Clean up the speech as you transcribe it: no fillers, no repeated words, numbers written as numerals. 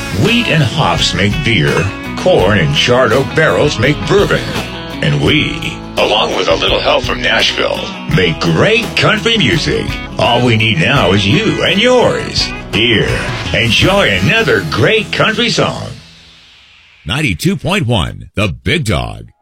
Wheat and hops make beer. Corn and charred oak barrels make bourbon. And we, along with a little help from Nashville, make great country music. All we need now is you and yours. Here, enjoy another great country song. 92.1, The Big Dog.